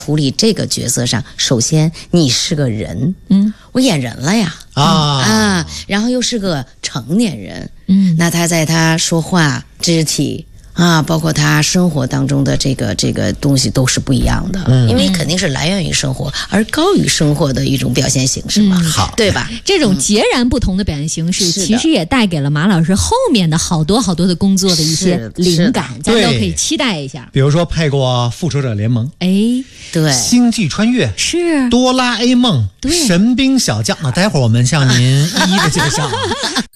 处理这个角色上，首先你是个人，我演人了呀，然后又是个成年人，那他在他说话、肢体包括他生活当中的这个东西都是不一样的，因为肯定是来源于生活而高于生活的一种表现形式嘛， 好， 对吧？ 这种截然不同的表现形式，其实也带给了马老师后面的好多的工作的一些灵感，咱都可以期待一下。 比如说配过《复仇者联盟》， 对， 星际穿越是， 哆啦 A 梦， 对， 神兵小将。待会儿我们向您一一的介绍。